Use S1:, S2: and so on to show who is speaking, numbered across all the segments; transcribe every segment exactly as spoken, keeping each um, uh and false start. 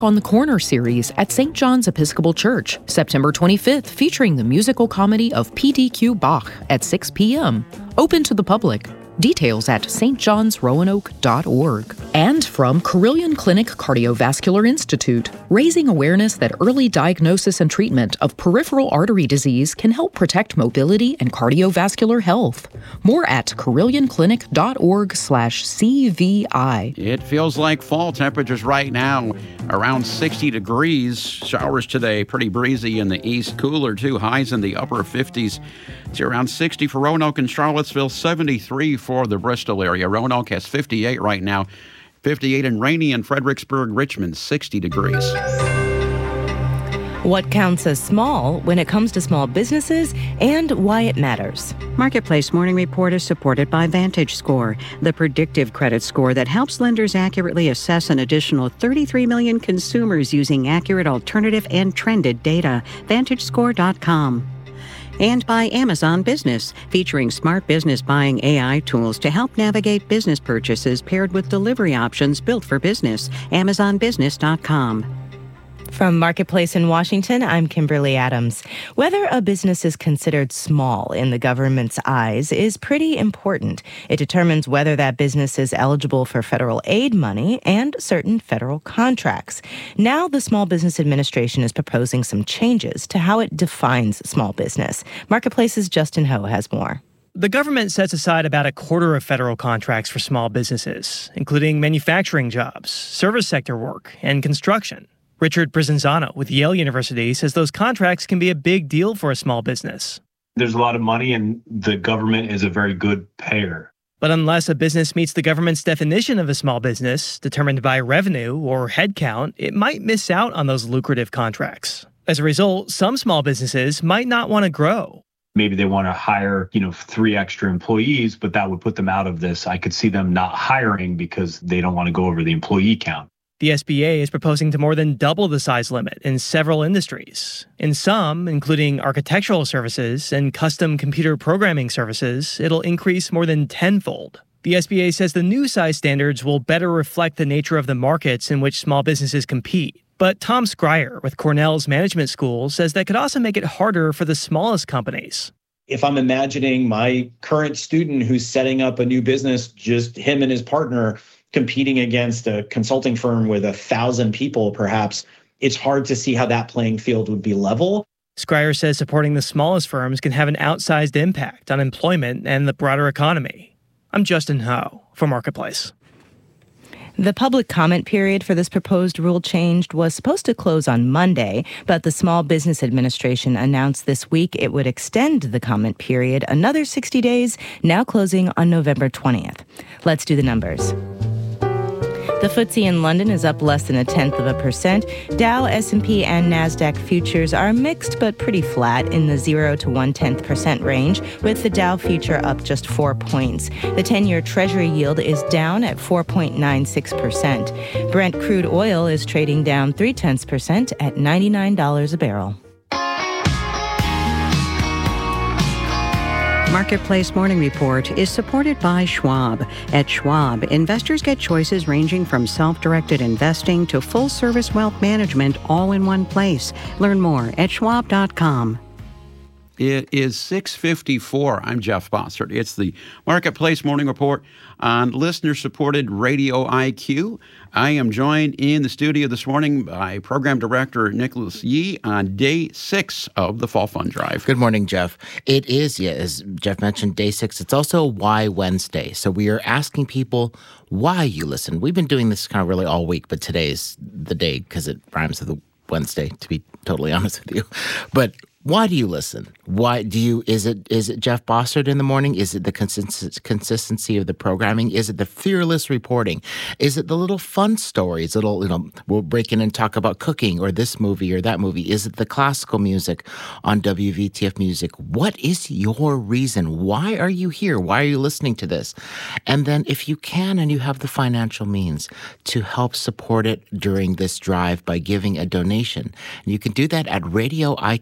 S1: on the Corner series at Saint John's Episcopal Church, September twenty-fifth, featuring the musical comedy of P D Q Bach at six p.m. Open to the public. Details at s t johns roanoke dot org. And from Carilion Clinic Cardiovascular Institute, raising awareness that early diagnosis and treatment of peripheral artery disease can help protect mobility and cardiovascular health. More at carillionclinic.org slash CVI.
S2: It feels like fall temperatures right now, around sixty degrees. Showers today, pretty breezy in the east, cooler too, highs in the upper fifties. It's around sixty for Roanoke and Charlottesville, seventy-three for the Bristol area. Roanoke has fifty-eight right now, fifty-eight and rainy in Fredericksburg, Richmond, sixty degrees.
S3: What counts as small when it comes to small businesses and why it matters.
S4: Marketplace Morning Report is supported by VantageScore, the predictive credit score that helps lenders accurately assess an additional thirty-three million consumers using accurate alternative and trended data. Vantage Score dot com. And by Amazon Business, featuring smart business buying A I tools to help navigate business purchases paired with delivery options built for business. Amazon Business dot com.
S3: From Marketplace in Washington, I'm Kimberly Adams. Whether a business is considered small in the government's eyes is pretty important. It determines whether that business is eligible for federal aid money and certain federal contracts. Now, the Small Business Administration is proposing some changes to how it defines small business. Marketplace's Justin Ho has more.
S5: The government sets aside about a quarter of federal contracts for small businesses, including manufacturing jobs, service sector work, and construction. Richard Prizanzano with Yale University says those contracts can be a big deal for a small business.
S6: There's a lot of money and the government is a very good payer.
S5: But unless a business meets the government's definition of a small business, determined by revenue or headcount, it might miss out on those lucrative contracts. As a result, some small businesses might not want to grow.
S6: Maybe they want to hire, you know, three extra employees, but that would put them out of this. I could see them not hiring because they don't want to go over the employee count.
S5: The S B A is proposing to more than double the size limit in several industries. In some, including architectural services and custom computer programming services, it'll increase more than tenfold. The S B A says the new size standards will better reflect the nature of the markets in which small businesses compete. But Tom Scryer with Cornell's Management School says that could also make it harder for the smallest companies.
S7: If I'm imagining my current student who's setting up a new business, just him and his partner competing against a consulting firm with a thousand people, perhaps, it's hard to see how that playing field would be level.
S5: Scryer says supporting the smallest firms can have an outsized impact on employment and the broader economy. I'm Justin Ho for Marketplace.
S3: The public comment period for this proposed rule change was supposed to close on Monday, but the Small Business Administration announced this week it would extend the comment period another sixty days, now closing on November twentieth. Let's do the numbers. The F T S E in London is up less than a tenth of a percent. Dow, S and P, and NASDAQ futures are mixed but pretty flat in the zero to one-tenth percent range, with the Dow future up just four points. The ten-year Treasury yield is down at four point nine six percent. Brent crude oil is trading down three-tenths percent at ninety-nine dollars a barrel.
S4: Marketplace Morning Report is supported by Schwab. At Schwab, investors get choices ranging from self-directed investing to full-service wealth management all in one place. Learn more at schwab dot com.
S2: It is six fifty-four. I'm Jeff Bossert. It's the Marketplace Morning Report on listener-supported Radio I Q. I am joined in the studio this morning by Program Director Nicholas Yee on day six of the Fall Fund Drive.
S8: Good morning, Jeff. It is, yeah, as Jeff mentioned, day six. It's also Why Wednesday. So we are asking people why you listen. We've been doing this kind of really all week, but today's the day because it rhymes with the Wednesday, to be totally honest with you. But why do you listen? Why do you, is it is it Jeff Bossert in the morning? Is it the consist- consistency of the programming? Is it the fearless reporting? Is it the little fun stories? Little, you know, we'll break in and talk about cooking or this movie or that movie. Is it the classical music on W V T F Music? What is your reason? Why are you here? Why are you listening to this? And then if you can and you have the financial means to help support it during this drive by giving a donation, you can do that at radio I Q dot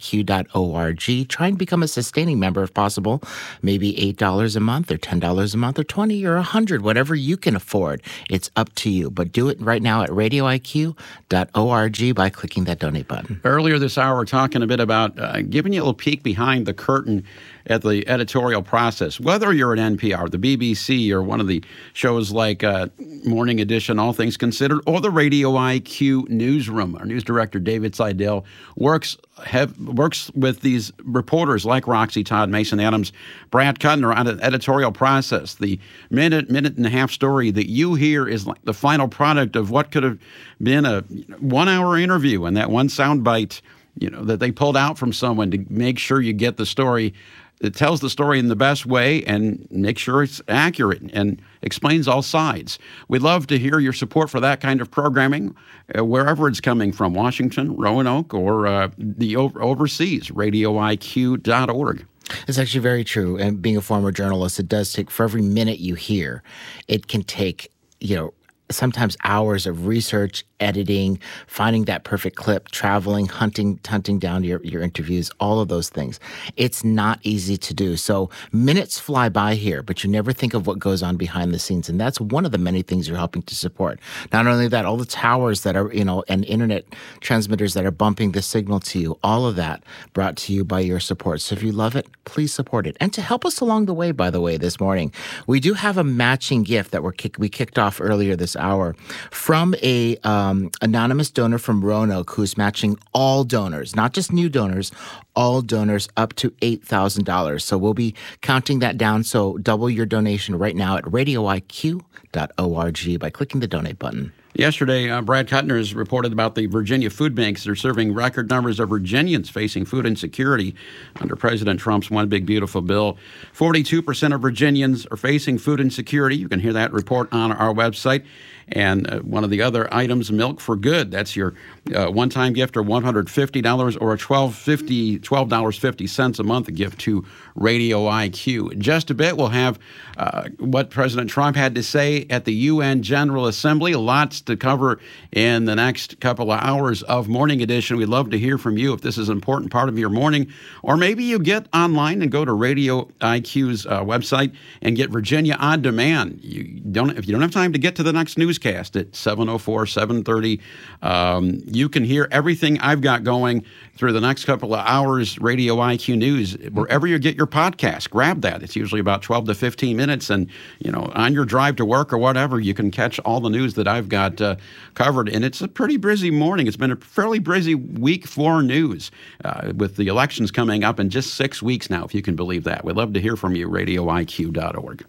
S8: org. Try and become a sustaining member if possible. Maybe eight dollars a month or ten dollars a month or twenty dollars or one hundred dollars, whatever you can afford. It's up to you. But do it right now at radio I Q dot org by clicking that donate button.
S2: Earlier this hour, we're talking a bit about uh, giving you a little peek behind the curtain at the editorial process. Whether you're at N P R, the B B C, or one of the shows like uh, Morning Edition, All Things Considered, or the Radio I Q newsroom. Our news director, David Seidel, works have, works with these reporters like Roxy Todd, Mason Adams, Brad Kuttner on an editorial process. The minute, minute and a half story that you hear is like the final product of what could have been a one-hour interview, and that one soundbite, you know, that they pulled out from someone to make sure you get the story. It tells the story in the best way and makes sure it's accurate and explains all sides. We'd love to hear your support for that kind of programming, uh, wherever it's coming from, Washington, Roanoke, or uh, the over- overseas, radio I Q dot org.
S8: It's actually very true. And being a former journalist, it does take, for every minute you hear, it can take, you know, sometimes hours of research, editing, finding that perfect clip, traveling, hunting, hunting down your, your interviews, all of those things. It's not easy to do. So minutes fly by here, but you never think of what goes on behind the scenes. And that's one of the many things you're helping to support. Not only that, all the towers that are, you know, and internet transmitters that are bumping the signal to you, all of that brought to you by your support. So if you love it, please support it. And to help us along the way, by the way, this morning, we do have a matching gift that we're kick, we kicked off earlier this hour from a um, anonymous donor from Roanoke who's matching all donors, not just new donors, all donors up to eight thousand dollars. So we'll be counting that down. So double your donation right now at radio I Q dot org by clicking the donate button.
S2: Yesterday, uh, Brad Kuttner has reported about the Virginia food banks. They're serving record numbers of Virginians facing food insecurity under President Trump's One Big Beautiful Bill. forty-two percent of Virginians are facing food insecurity. You can hear that report on our website. And uh, one of the other items, Milk for Good. That's your uh, one-time gift or one hundred fifty dollars or a twelve dollars and fifty cents a month gift to Radio I Q. In just a bit, we'll have uh, what President Trump had to say at the U N General Assembly. Lots to cover in the next couple of hours of Morning Edition. We'd love to hear from you if this is an important part of your morning. Or maybe you get online and go to Radio I Q's uh, website and get Virginia On Demand. You don't, if you don't have time to get to the next news Cast at seven oh four, seven thirty. Um, you can hear everything I've got going through the next couple of hours, Radio I Q News, wherever you get your podcast. Grab that. It's usually about twelve to fifteen minutes. And, you know, on your drive to work or whatever, you can catch all the news that I've got uh, covered. And it's a pretty busy morning. It's been a fairly busy week for news uh, with the elections coming up in just six weeks now, if you can believe that. We'd love to hear from you, radio I Q dot org.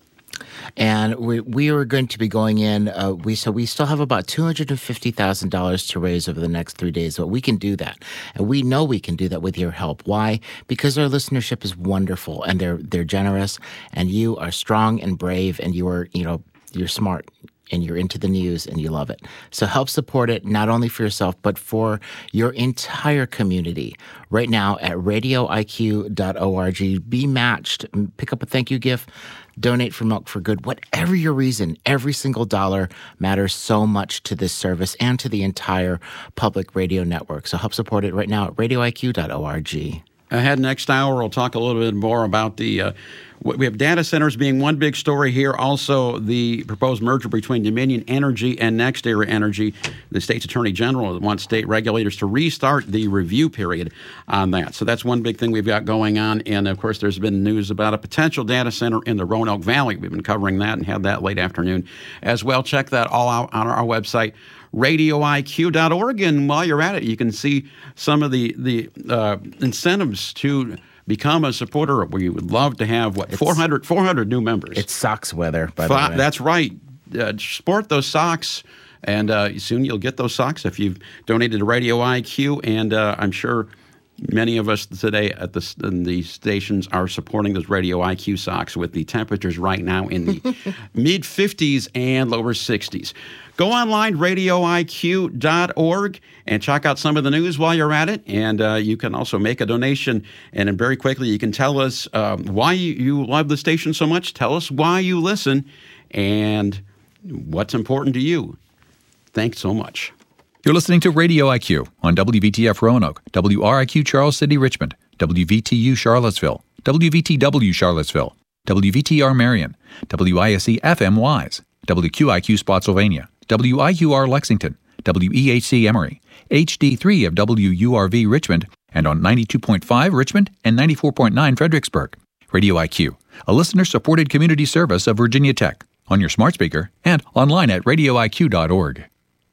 S8: And we we are going to be going in. Uh, we so we still have about two hundred and fifty thousand dollars to raise over the next three days. But we can do that, and we know we can do that with your help. Why? Because our listenership is wonderful, and they're they're generous, and you are strong and brave, and you are you know you're smart. And you're into the news and you love it. So help support it, not only for yourself, but for your entire community. Right now at radio I Q dot org, be matched. Pick up a thank you gift. Donate for Milk for Good. Whatever your reason, every single dollar matters so much to this service and to the entire public radio network. So help support it right now at radio I Q dot org.
S2: Ahead next hour, we'll talk a little bit more about the, uh, we have data centers being one big story here. Also, the proposed merger between Dominion Energy and NextEra Energy. The state's attorney general wants state regulators to restart the review period on that. So that's one big thing we've got going on. And of course, there's been news about a potential data center in the Roanoke Valley. We've been covering that and had that late afternoon as well. Check that all out on our website, radio I Q dot org. And while you're at it, you can see some of the, the uh, incentives to become a supporter. We would love to have, what, four hundred, four hundred new members.
S8: It's socks weather, by the way.
S2: That's right. Uh, sport those socks, and uh, soon you'll get those socks if you've donated to Radio I Q. And uh, I'm sure many of us today at the, in the stations are supporting those Radio I Q socks with the temperatures right now in the mid fifties and lower sixties. Go online, radio I Q dot org, and check out some of the news while you're at it. And uh, you can also make a donation. And then very quickly, you can tell us um, why you, you love the station so much. Tell us why you listen and what's important to you. Thanks so much.
S9: You're listening to Radio I Q on W B T F Roanoke, W R I Q Charles City, Richmond, W V T U Charlottesville, W V T W Charlottesville, W V T R Marion, W I S E F M Wise, W Q I Q Spotsylvania, W I U R Lexington, W E H C Emory, H D three of W U R V Richmond, and on ninety-two point five Richmond and ninety-four point nine Fredericksburg. Radio I Q, a listener-supported community service of Virginia Tech, on your smart speaker and online at radio I Q dot org.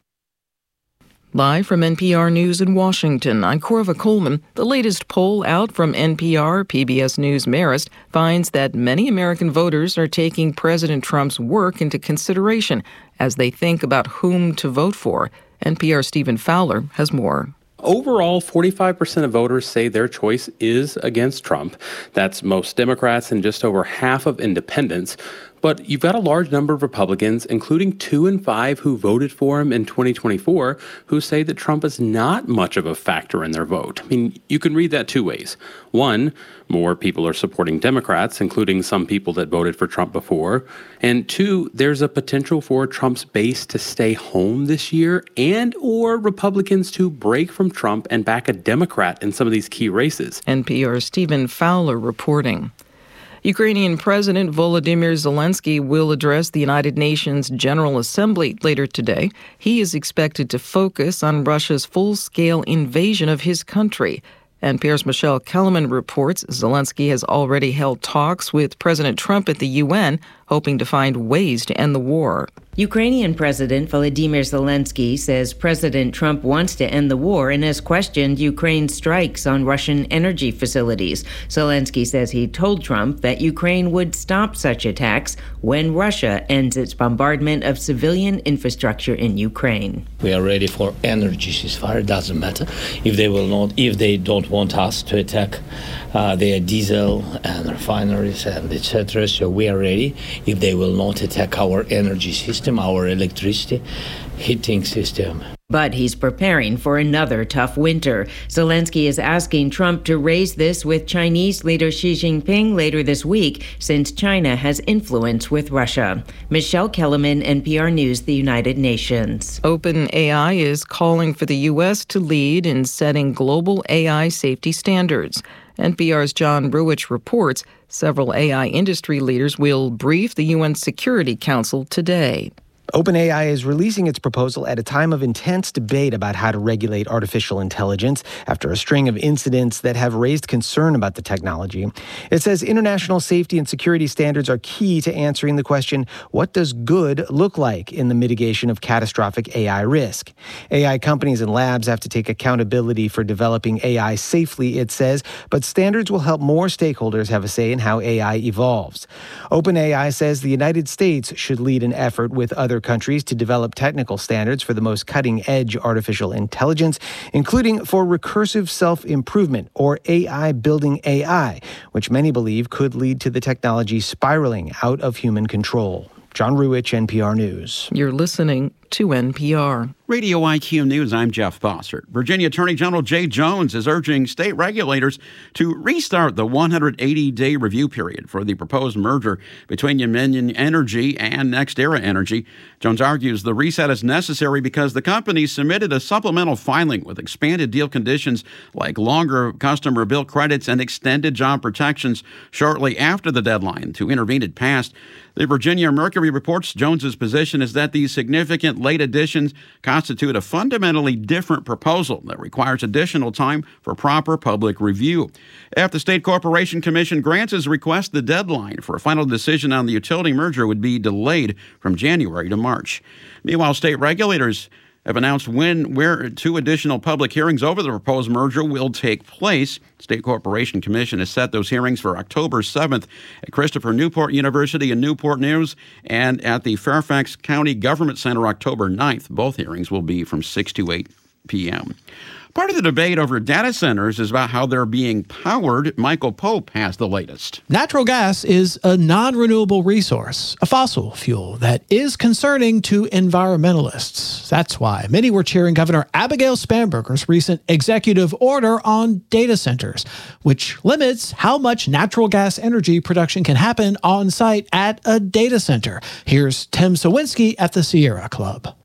S10: Live from N P R News in Washington, I'm Corva Coleman. The latest poll out from N P R, P B S News Marist finds that many American voters are taking President Trump's work into consideration as they think about whom to vote for. N P R's Stephen Fowler has more.
S11: Overall, forty-five percent of voters say their choice is against Trump. That's most Democrats and just over half of independents. But you've got a large number of Republicans, including two in five who voted for him in twenty twenty-four, who say that Trump is not much of a factor in their vote. I mean, you can read that two ways. One, more people are supporting Democrats, including some people that voted for Trump before. And two, there's a potential for Trump's base to stay home this year and or Republicans to break from Trump and back a Democrat in some of these key races.
S10: N P R's Stephen Fowler reporting. Ukrainian President Volodymyr Zelensky will address the United Nations General Assembly later today. He is expected to focus on Russia's full-scale invasion of his country. N P R's Michelle Kellerman reports Zelensky has already held talks with President Trump at the U N, hoping to find ways to end the war.
S12: Ukrainian President Volodymyr Zelensky says President Trump wants to end the war and has questioned Ukraine's strikes on Russian energy facilities. Zelensky says he told Trump that Ukraine would stop such attacks when Russia ends its bombardment of civilian infrastructure in Ukraine.
S13: We are ready for energy ceasefire. It doesn't matter if they will not, if they don't want us to attack uh, their diesel and refineries and et cetera. So we are ready if they will not attack our energy system, our electricity heating system.
S12: But he's preparing for another tough winter. Zelensky is asking Trump to raise this with Chinese leader Xi Jinping later this week, since China has influence with Russia. Michelle Kellerman, N P R News, the United Nations.
S10: OpenAI is calling for the U S to lead in setting global A I safety standards. N P R's John Ruwitch reports several A I industry leaders will brief the U N Security Council today.
S14: OpenAI is releasing its proposal at a time of intense debate about how to regulate artificial intelligence after a string of incidents that have raised concern about the technology. It says international safety and security standards are key to answering the question, what does good look like in the mitigation of catastrophic A I risk? A I companies and labs have to take accountability for developing A I safely, it says, but standards will help more stakeholders have a say in how A I evolves. OpenAI says the United States should lead an effort with other countries to develop technical standards for the most cutting-edge artificial intelligence, including for recursive self-improvement, or A I building A I, which many believe could lead to the technology spiraling out of human control. John Ruwitch, N P R News.
S10: You're listening to N P R.
S2: Radio I Q News, I'm Jeff Bossert. Virginia Attorney General Jay Jones is urging state regulators to restart the one hundred eighty day review period for the proposed merger between Dominion Energy and NextEra Energy. Jones argues the reset is necessary because the company submitted a supplemental filing with expanded deal conditions like longer customer bill credits and extended job protections shortly after the deadline to intervene had passed. The Virginia Mercury reports Jones's position is that these significant late additions constitute a fundamentally different proposal that requires additional time for proper public review. If the State Corporation Commission grants his request, the deadline for a final decision on the utility merger would be delayed from January to March. Meanwhile, state regulators have announced when, where two additional public hearings over the proposed merger will take place. State Corporation Commission has set those hearings for October seventh at Christopher Newport University in Newport News and at the Fairfax County Government Center October ninth. Both hearings will be from six to eight p.m. Part of the debate over data centers is about how they're being powered. Michael Pope has the latest.
S15: Natural gas is a non-renewable resource, a fossil fuel that is concerning to environmentalists. That's why many were cheering Governor Abigail Spanberger's recent executive order on data centers, which limits how much natural gas energy production can happen on site at a data center. Here's Tim Sawinski at the Sierra Club.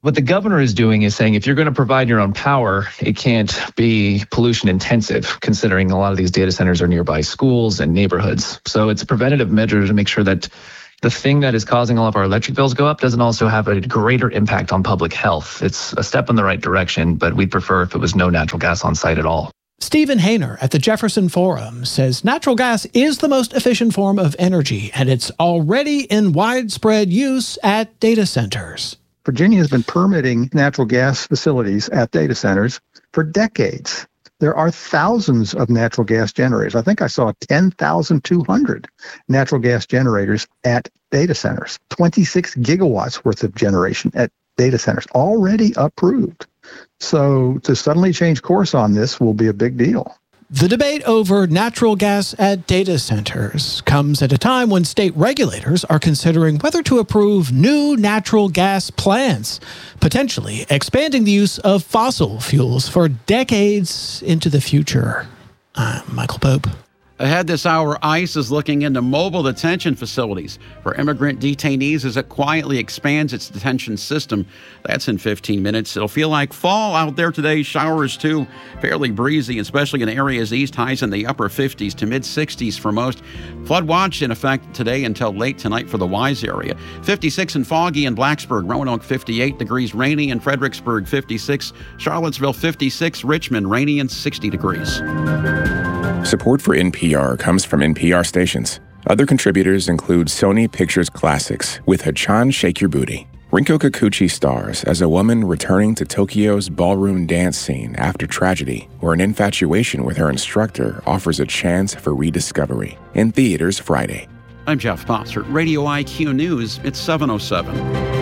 S16: What the governor is doing is saying if you're going to provide your own power, it can't be pollution intensive, considering a lot of these data centers are nearby schools and neighborhoods. So it's a preventative measure to make sure that the thing that is causing all of our electric bills go up doesn't also have a greater impact on public health. It's a step in the right direction, but we'd prefer if it was no natural gas on site at all.
S15: Stephen Hayner at the Jefferson Forum says natural gas is the most efficient form of energy, and it's already in widespread use at data centers.
S17: Virginia has been permitting natural gas facilities at data centers for decades. There are thousands of natural gas generators. I think I saw ten thousand two hundred natural gas generators at data centers, twenty-six gigawatts worth of generation at data centers already approved. So to suddenly change course on this will be a big deal.
S15: The debate over natural gas at data centers comes at a time when state regulators are considering whether to approve new natural gas plants, potentially expanding the use of fossil fuels for decades into the future. I'm Michael Pope.
S2: Ahead this hour, ICE is looking into mobile detention facilities for immigrant detainees as it quietly expands its detention system. That's in fifteen minutes. It'll feel like fall out there today. Showers, too. Fairly breezy, especially in areas east. Highs in the upper fifties to mid-sixties for most. Flood watch in effect today until late tonight for the Wise area. fifty-six and foggy in Blacksburg. Roanoke, fifty-eight degrees. Rainy in Fredericksburg, fifty-six. Charlottesville, fifty-six. Richmond, rainy and sixty degrees.
S18: Support for N P R comes from N P R stations. Other contributors include Sony Pictures Classics with Hachan Shake Your Booty. Rinko Kikuchi stars as a woman returning to Tokyo's ballroom dance scene after tragedy, where an infatuation with her instructor offers a chance for rediscovery. In theaters Friday.
S2: I'm Jeff Bossert, Radio I Q News. It's seven oh seven.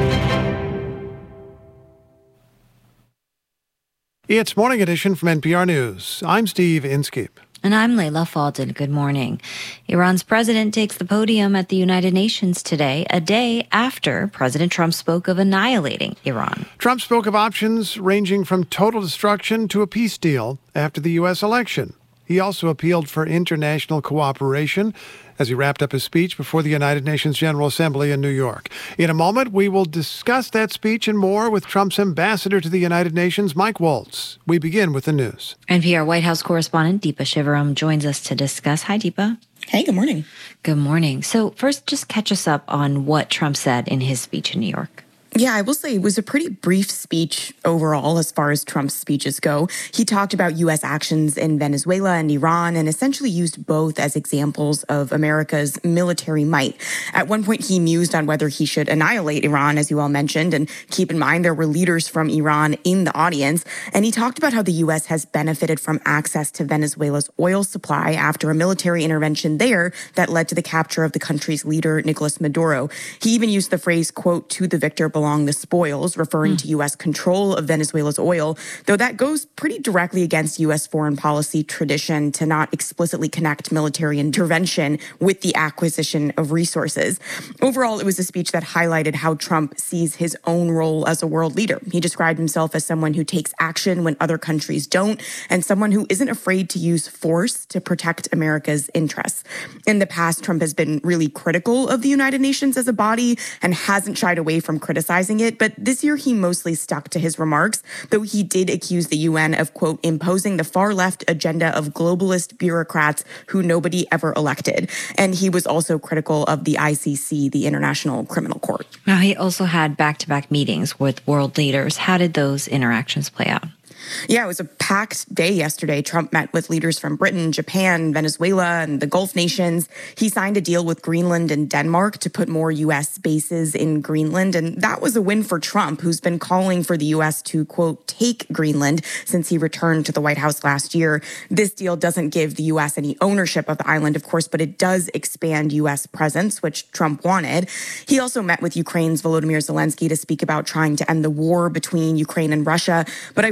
S19: It's Morning Edition from N P R News. I'm Steve Inskeep.
S20: And I'm Layla Faldin. Good morning. Iran's president takes the podium at the United Nations today, a day after President Trump spoke of annihilating Iran.
S19: Trump spoke of options ranging from total destruction to a peace deal after the U S election. He also appealed for international cooperation as he wrapped up his speech before the United Nations General Assembly in New York. In a moment, we will discuss that speech and more with Trump's ambassador to the United Nations, Mike Waltz. We begin with the news.
S20: N P R White House correspondent Deepa Shivaram joins us to discuss. Hi, Deepa.
S21: Hey, good morning.
S20: Good morning. So first, just catch us up on what Trump said in his speech in New York.
S21: Yeah, I will say it was a pretty brief speech overall as far as Trump's speeches go. He talked about U S actions in Venezuela and Iran and essentially used both as examples of America's military might. At one point, he mused on whether he should annihilate Iran, as you all mentioned. And keep in mind, there were leaders from Iran in the audience. And he talked about how the U S has benefited from access to Venezuela's oil supply after a military intervention there that led to the capture of the country's leader, Nicolas Maduro. He even used the phrase, quote, to the victor belong the spoils, referring mm. to U S control of Venezuela's oil, though that goes pretty directly against U S foreign policy tradition to not explicitly connect military intervention with the acquisition of resources. Overall, it was a speech that highlighted how Trump sees his own role as a world leader. He described himself as someone who takes action when other countries don't, and someone who isn't afraid to use force to protect America's interests. In the past, Trump has been really critical of the United Nations as a body and hasn't shied away from criticizing it, but this year he mostly stuck to his remarks, though he did accuse the U N of, quote, imposing the far-left agenda of globalist bureaucrats who nobody ever elected. And he was also critical of the I C C, the International Criminal Court.
S20: Now, he also had back-to-back meetings with world leaders. How did those interactions play out?
S21: Yeah, it was a packed day yesterday. Trump met with leaders from Britain, Japan, Venezuela, and the Gulf nations. He signed a deal with Greenland and Denmark to put more U S bases in Greenland. And that was a win for Trump, who's been calling for the U S to, quote, take Greenland since he returned to the White House last year. This deal doesn't give the U S any ownership of the island, of course, but it does expand U S presence, which Trump wanted. He also met with Ukraine's Volodymyr Zelensky to speak about trying to end the war between Ukraine and Russia. But I will say the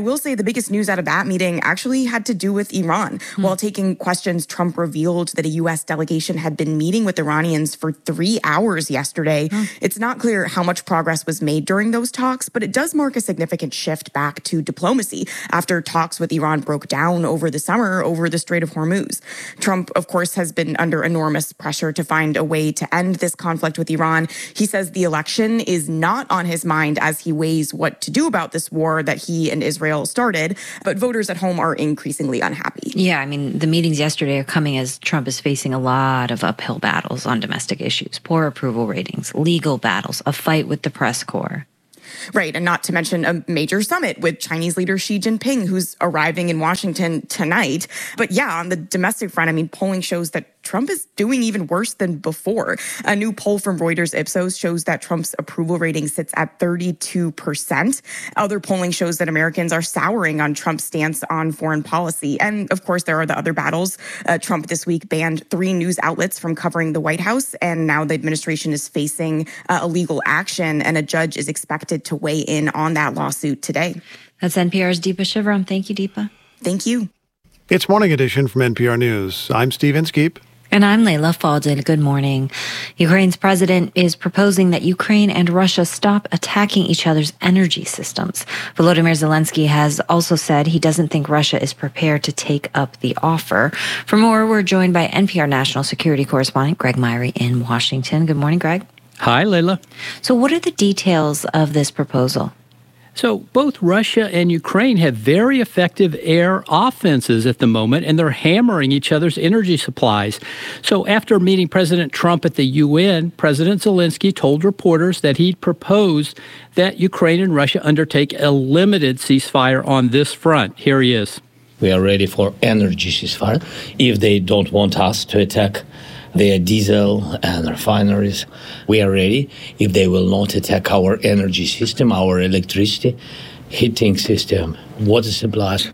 S21: biggest news out of that meeting actually had to do with Iran. Mm. While taking questions, Trump revealed that a U S delegation had been meeting with Iranians for three hours yesterday. Mm. It's not clear how much progress was made during those talks, but it does mark a significant shift back to diplomacy after talks with Iran broke down over the summer over the Strait of Hormuz. Trump, of course, has been under enormous pressure to find a way to end this conflict with Iran. He says the election is not on his mind as he weighs what to do about this war that he and Israel started, but voters at home are increasingly unhappy.
S20: Yeah, I mean, the meetings yesterday are coming as Trump is facing a lot of uphill battles on domestic issues, poor approval ratings, legal battles, a fight with the press corps.
S21: Right, and not to mention a major summit with Chinese leader Xi Jinping, who's arriving in Washington tonight. But yeah, on the domestic front, I mean, polling shows that Trump is doing even worse than before. A new poll from Reuters Ipsos shows that Trump's approval rating sits at thirty-two percent. Other polling shows that Americans are souring on Trump's stance on foreign policy. And of course, there are the other battles. Uh, Trump this week banned three news outlets from covering the White House, and now the administration is facing uh, illegal action, and a judge is expected to weigh in on that lawsuit today.
S20: That's N P R's Deepa Shivaram. Thank you, Deepa.
S21: Thank you.
S19: It's Morning Edition from N P R News. I'm Steve Inskeep.
S20: And I'm Leila Fadel. Good morning. Ukraine's president is proposing that Ukraine and Russia stop attacking each other's energy systems. Volodymyr Zelensky has also said he doesn't think Russia is prepared to take up the offer. For more, we're joined by N P R national security correspondent Greg Myrie in Washington. Good morning, Greg.
S1: Hi, Leila.
S20: So what are the details of this proposal?
S1: So both Russia and Ukraine have very effective air offenses at the moment, and they're hammering each other's energy supplies. So after meeting President Trump at the U N, President Zelensky told reporters that he'd proposed that Ukraine and Russia undertake a limited ceasefire on this front. Here he is.
S13: We are ready for energy ceasefire if they don't want us to attack their diesel and refineries. We are ready if they will not attack our energy system, our electricity, heating system, water supplies.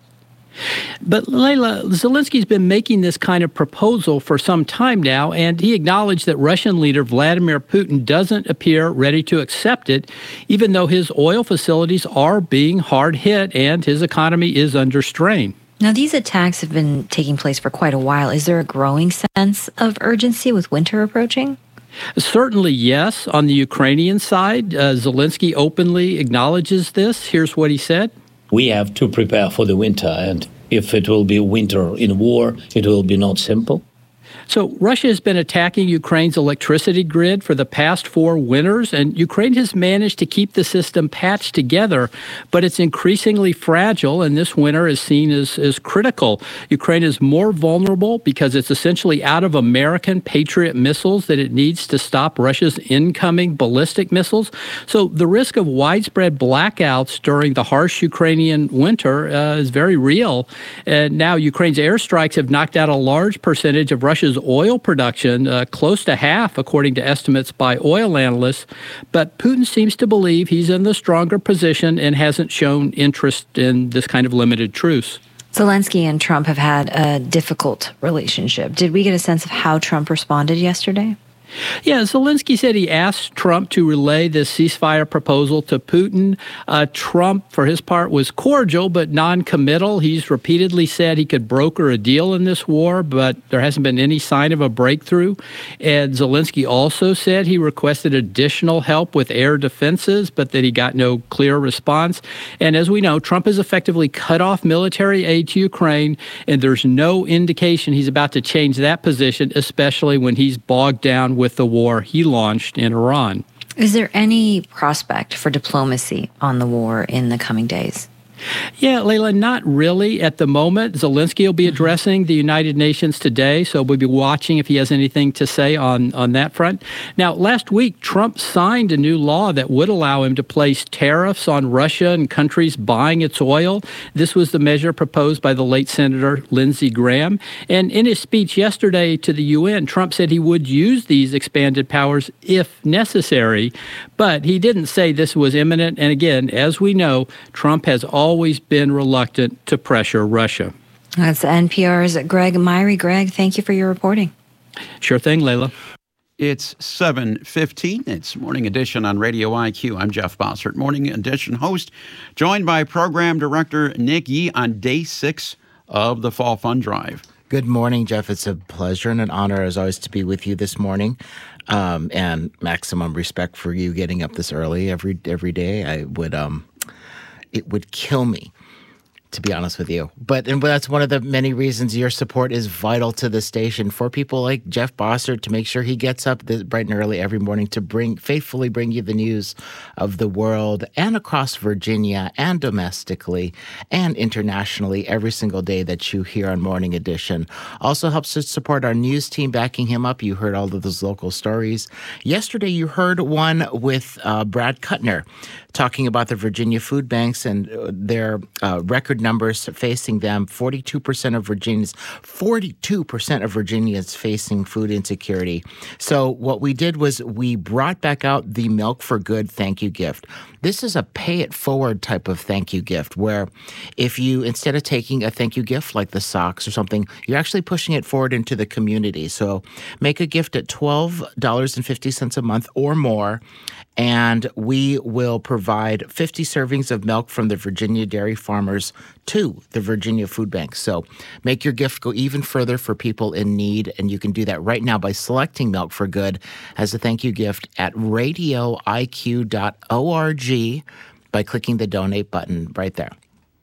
S1: But Leila, Zelensky's been making this kind of proposal for some time now, and he acknowledged that Russian leader Vladimir Putin doesn't appear ready to accept it, even though his oil facilities are being hard hit and his economy is under strain.
S20: Now, these attacks have been taking place for quite a while. Is there a growing sense of urgency with winter approaching?
S1: Certainly, yes. On the Ukrainian side, uh, Zelensky openly acknowledges this. Here's what he said.
S13: We have to prepare for the winter, and if it will be winter in war, it will be not simple.
S1: So Russia has been attacking Ukraine's electricity grid for the past four winters, and Ukraine has managed to keep the system patched together, but it's increasingly fragile, and this winter is seen as, as critical. Ukraine is more vulnerable because it's essentially out of American Patriot missiles that it needs to stop Russia's incoming ballistic missiles. So the risk of widespread blackouts during the harsh Ukrainian winter uh, is very real. And now Ukraine's airstrikes have knocked out a large percentage of Russia's oil production, uh, close to half, according to estimates by oil analysts. But Putin seems to believe he's in the stronger position and hasn't shown interest in this kind of limited truce.
S20: Zelensky and Trump have had a difficult relationship. Did we get a sense of how Trump responded yesterday?
S1: Yeah, Zelensky said he asked Trump to relay this ceasefire proposal to Putin. Uh, Trump, for his part, was cordial but non-committal. He's repeatedly said he could broker a deal in this war, but there hasn't been any sign of a breakthrough. And Zelensky also said he requested additional help with air defenses, but that he got no clear response. And as we know, Trump has effectively cut off military aid to Ukraine, and there's no indication he's about to change that position, especially when he's bogged down with with the war he launched in Iran.
S20: Is there any prospect for diplomacy on the war in the coming days?
S1: Yeah, Leila, not really at the moment. Zelensky will be addressing the United Nations today, so we'll be watching if he has anything to say on, on that front. Now, last week, Trump signed a new law that would allow him to place tariffs on Russia and countries buying its oil. This was the measure proposed by the late Senator Lindsey Graham. And in his speech yesterday to the U N, Trump said he would use these expanded powers if necessary, but he didn't say this was imminent. And again, as we know, Trump has always always been reluctant to pressure Russia.
S20: That's N P R's Greg Myrie. Greg, thank you for your reporting.
S1: Sure thing, Leila.
S2: It's seven fifteen. It's Morning Edition on Radio I Q. I'm Jeff Bossert, Morning Edition host, joined by Program Director Nick Yee on day six of the Fall Fund Drive.
S8: Good morning, Jeff. It's a pleasure and an honor, as always, to be with you this morning. Um, and maximum respect for you getting up this early every every day. I would, um, it would kill me, to be honest with you. But and that's one of the many reasons your support is vital to the station, for people like Jeff Bossert to make sure he gets up this bright and early every morning to bring faithfully bring you the news of the world and across Virginia and domestically and internationally every single day that you hear on Morning Edition. Also helps to support our news team backing him up. You heard all of those local stories. Yesterday you heard one with uh, Brad Kuttner talking about the Virginia food banks and their uh, record numbers facing them. forty-two percent of Virginians, forty-two percent of Virginians facing food insecurity. So what we did was we brought back out the Milk for Good thank you gift. This is a pay it forward type of thank you gift, where if you, instead of taking a thank you gift like the socks or something, you're actually pushing it forward into the community. So make a gift at twelve dollars and fifty cents a month or more, and we will provide fifty servings of milk from the Virginia dairy farmers to the Virginia Food Bank. So make your gift go even further for people in need, and you can do that right now by selecting Milk for Good as a thank you gift at radio I Q dot org by clicking the donate button right there.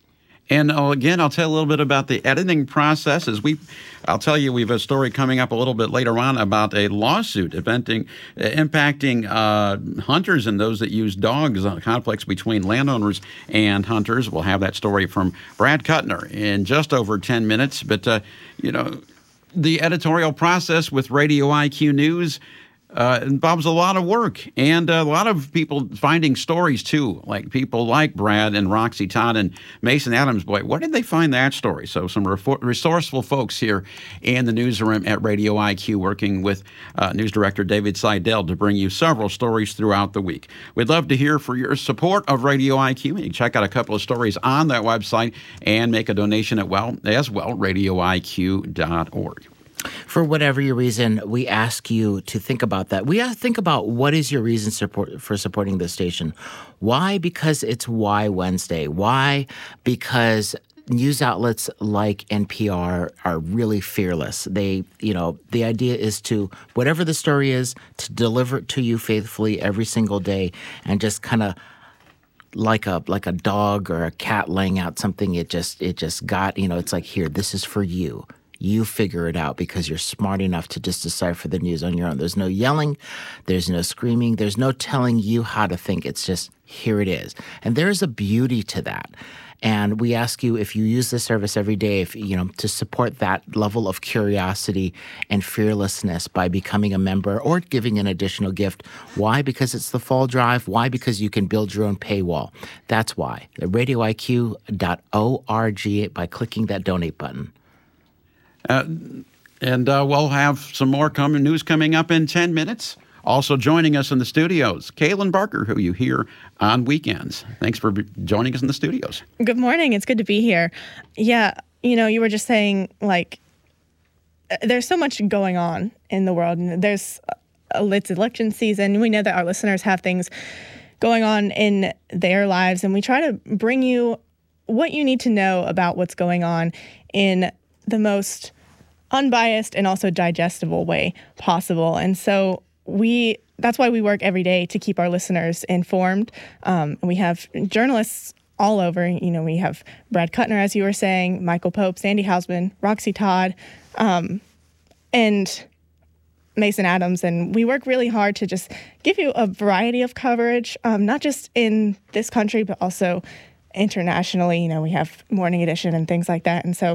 S2: And uh, again, I'll tell you a little bit about the editing process. As we, I'll tell you, we have a story coming up a little bit later on about a lawsuit eventing, uh, impacting uh, hunters and those that use dogs, uh, conflicts between landowners and hunters. We'll have that story from Brad Kuttner in just over ten minutes. But, uh, you know, the editorial process with Radio I Q News Uh, involves a lot of work and a lot of people finding stories, too, like people like Brad and Roxy Todd and Mason Adams. Boy, where did they find that story? So some re- resourceful folks here in the newsroom at Radio I Q working with uh, News Director David Seidel to bring you several stories throughout the week. We'd love to hear for your support of Radio I Q. You can check out a couple of stories on that website and make a donation at well, as well, radio I Q dot org.
S8: For whatever your reason, we ask you to think about that. We have to think about what is your reason support for supporting this station. Why? Because it's Why Wednesday. Why? Because news outlets like N P R are really fearless. They, you know, the idea is to, whatever the story is, to deliver it to you faithfully every single day and just kind of like a like a dog or a cat laying out something it just it just got, you know, it's like, here, this is for you. You figure it out because you're smart enough to just decipher the news on your own. There's no yelling. There's no screaming. There's no telling you how to think. It's just, here it is. And there's a beauty to that. And we ask you, if you use this service every day, if you know, to support that level of curiosity and fearlessness by becoming a member or giving an additional gift. Why? Because it's the Fall Drive. Why? Because you can build your own paywall. That's why. radio I Q dot org by clicking that donate button.
S2: Uh, and uh, we'll have some more coming news coming up in ten minutes. Also joining us in the studios, Kaylin Barker, who you hear on weekends. Thanks for joining us in the studios.
S6: Good morning. It's good to be here. Yeah, you know, you were just saying, like, there's so much going on in the world. And there's, uh, it's election season. We know that our listeners have things going on in their lives. And we try to bring you what you need to know about what's going on in the most unbiased and also digestible way possible. And so we that's why we work every day to keep our listeners informed. Um, we have journalists all over. You know, we have Brad Kuttner, as you were saying, Michael Pope, Sandy Hausman, Roxy Todd, um, and Mason Adams. And we work really hard to just give you a variety of coverage, um, not just in this country, but also internationally. You know, we have Morning Edition and things like that. And so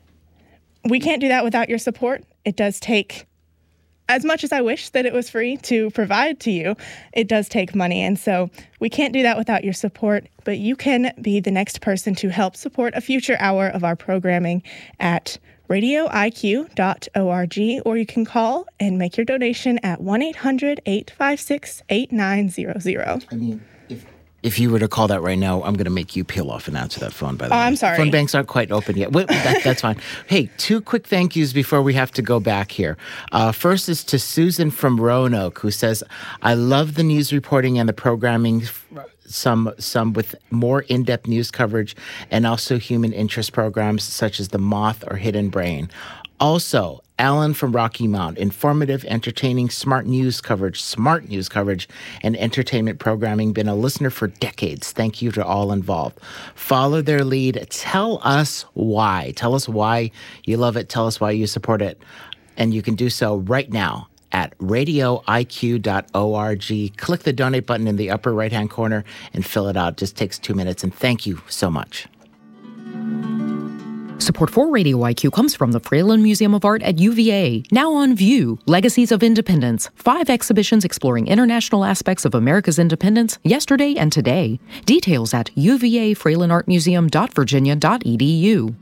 S6: we can't do that without your support. It does take, as much as I wish that it was free to provide to you, it does take money. And so we can't do that without your support, but you can be the next person to help support a future hour of our programming at radio I Q dot org, or you can call and make your donation at one eight hundred eight five six eight nine zero zero.
S8: I mean, if If you were to call that right now, I'm going to make you peel off and answer that phone, by the
S6: Oh,
S8: way.
S6: I'm sorry.
S8: Phone banks aren't quite open yet. Wait, that, that's fine. Hey, two quick thank yous before we have to go back here. Uh, first is to Susan from Roanoke, who says, I love the news reporting and the programming, some some with more in-depth news coverage and also human interest programs such as The Moth or Hidden Brain. Also, Alan from Rocky Mount, informative, entertaining, smart news coverage, smart news coverage, and entertainment programming. Been a listener for decades. Thank you to all involved. Follow their lead. Tell us why. Tell us why you love it. Tell us why you support it. And you can do so right now at radio I Q dot org. Click the donate button in the upper right-hand corner and fill it out. It just takes two minutes. And thank you so much.
S7: Support for Radio I Q comes from the Fralin Museum of Art at U V A. Now on view, Legacies of Independence. Five exhibitions exploring international aspects of America's independence, yesterday and today. Details at u v a fralin art museum dot virginia dot e d u.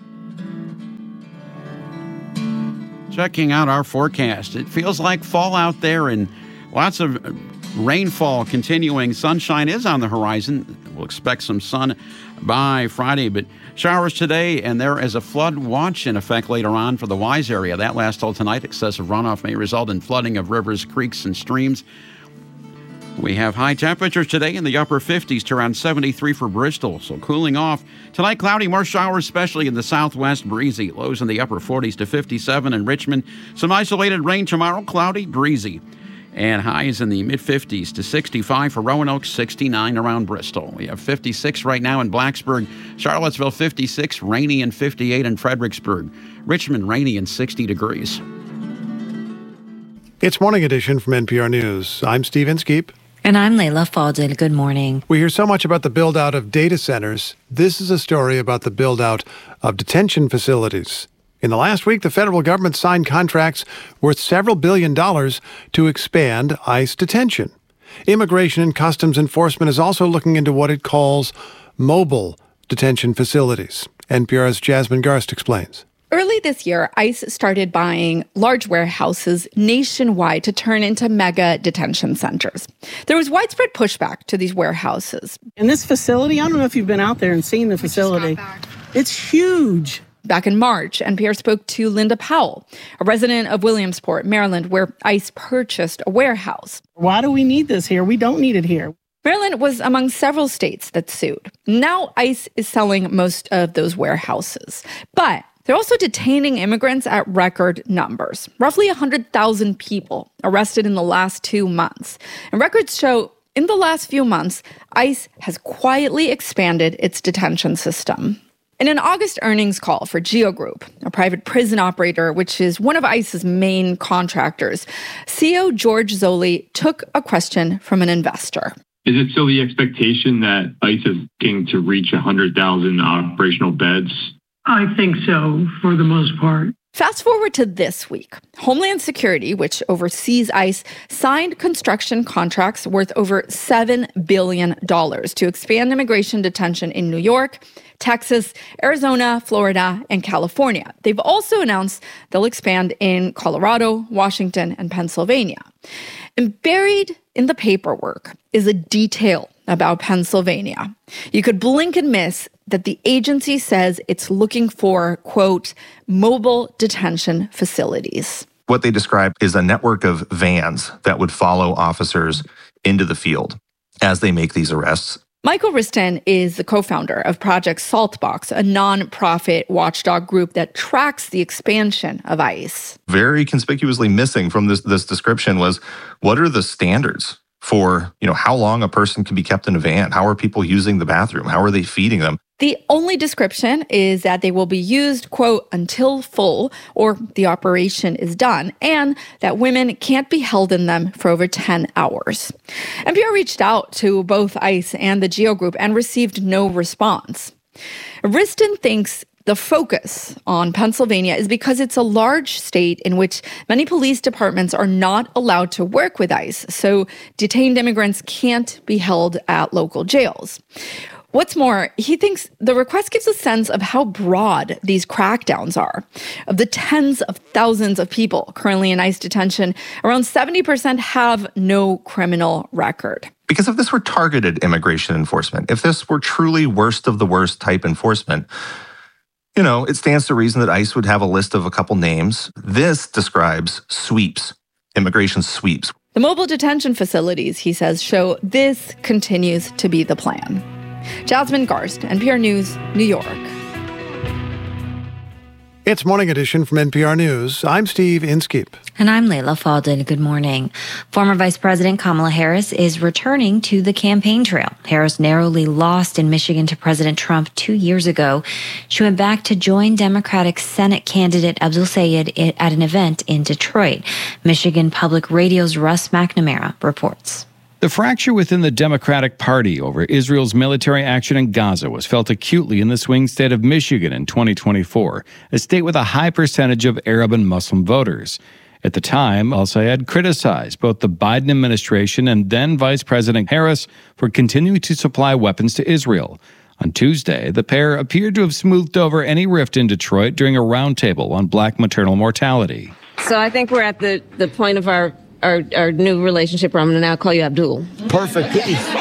S2: Checking out our forecast. It feels like fall out there and lots of rainfall continuing. Sunshine is on the horizon. We'll expect some sun by Friday, but showers today, and there is a flood watch in effect later on for the Wise area. That lasts till tonight. Excessive runoff may result in flooding of rivers, creeks, and streams. We have high temperatures today in the upper fifties to around seventy-three for Bristol, so cooling off. Tonight, cloudy, more showers, especially in the southwest, breezy. Lows in the upper forties to fifty-seven in Richmond. Some isolated rain tomorrow, cloudy, breezy. And highs in the mid-fifties to sixty-five for Roanoke, sixty-nine around Bristol. We have fifty-six right now in Blacksburg. Charlottesville, fifty-six, rainy, and fifty-eight in Fredericksburg. Richmond, rainy and sixty degrees.
S19: It's Morning Edition from N P R News. I'm Steve Inskeep.
S20: And I'm Layla Fadel. Good morning.
S19: We hear so much about the build-out of data centers. This is a story about the build-out of detention facilities. In the last week, the federal government signed contracts worth several billion dollars to expand ICE detention. Immigration and Customs Enforcement is also looking into what it calls mobile detention facilities. N P R's Jasmine Garst explains.
S22: Early this year, ICE started buying large warehouses nationwide to turn into mega detention centers. There was widespread pushback to these warehouses.
S23: And this facility, I don't know if you've been out there and seen the facility. It's huge.
S22: Back in March, N P R spoke to Linda Powell, a resident of Williamsport, Maryland, where ICE purchased a warehouse.
S23: Why do we need this here? We don't need it here.
S22: Maryland was among several states that sued. Now ICE is selling most of those warehouses. But they're also detaining immigrants at record numbers. Roughly one hundred thousand people arrested in the last two months. And records show in the last few months, ICE has quietly expanded its detention system. In an August earnings call for Geo Group, a private prison operator, which is one of ICE's main contractors, C E O George Zoli took a question from an investor.
S24: Is it still the expectation that ICE is looking to reach one hundred thousand operational beds?
S25: I think so, for the most part.
S22: Fast forward to this week. Homeland Security, which oversees ICE, signed construction contracts worth over seven billion dollars to expand immigration detention in New York, Texas, Arizona, Florida, and California. They've also announced they'll expand in Colorado, Washington, and Pennsylvania. And buried in the paperwork is a detail about Pennsylvania. You could blink and miss that the agency says it's looking for, quote, mobile detention facilities.
S26: What they describe is a network of vans that would follow officers into the field as they make these arrests.
S22: Michael Riston is the co-founder of Project Saltbox, a nonprofit watchdog group that tracks the expansion of ICE.
S26: Very conspicuously missing from this, this description was, what are the standards for, you know, how long a person can be kept in a van? How are people using the bathroom? How are they feeding them?
S22: The only description is that they will be used, quote, until full, or the operation is done, and that women can't be held in them for over ten hours. N P R reached out to both ICE and the Geo Group and received no response. Riston thinks the focus on Pennsylvania is because it's a large state in which many police departments are not allowed to work with ICE, so detained immigrants can't be held at local jails. What's more, he thinks the request gives a sense of how broad these crackdowns are. Of the tens of thousands of people currently in ICE detention, around seventy percent have no criminal record.
S26: Because if this were targeted immigration enforcement, if this were truly worst of the worst type enforcement, you know, it stands to reason that ICE would have a list of a couple names. This describes sweeps, immigration sweeps.
S22: The mobile detention facilities, he says, show this continues to be the plan. Jasmine Garst, N P R News, New York.
S19: It's Morning Edition from N P R News. I'm Steve Inskeep.
S20: And I'm Layla Faldin. Good morning. Former Vice President Kamala Harris is returning to the campaign trail. Harris narrowly lost in Michigan to President Trump two years ago. She went back to join Democratic Senate candidate Abdul Sayed at an event in Detroit. Michigan Public Radio's Russ McNamara reports.
S3: The fracture within the Democratic Party over Israel's military action in Gaza was felt acutely in the swing state of Michigan in twenty twenty-four, a state with a high percentage of Arab and Muslim voters. At the time, Al-Sayed criticized both the Biden administration and then Vice President Harris for continuing to supply weapons to Israel. On Tuesday, the pair appeared to have smoothed over any rift in Detroit during a roundtable on black maternal mortality.
S4: So I think we're at the, the point of our Our, our new relationship where I'm going to now call you Abdul.
S3: Perfect.